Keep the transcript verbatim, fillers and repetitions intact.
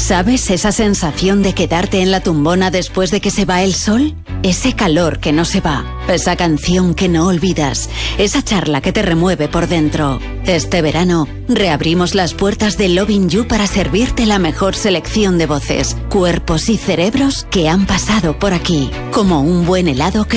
¿Sabes esa sensación de quedarte en la tumbona después de que se va el sol? Ese calor que no se va, esa canción que no olvidas, esa charla que te remueve por dentro. Este verano, reabrimos las puertas de Loving You para servirte la mejor selección de voces, cuerpos y cerebros que han pasado por aquí, como un buen helado que